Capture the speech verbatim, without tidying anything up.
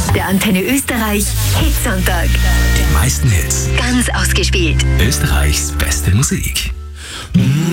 Der Antenne Österreich Hitsonntag. Die meisten Hits. Ganz ausgespielt. Österreichs beste Musik. Mm.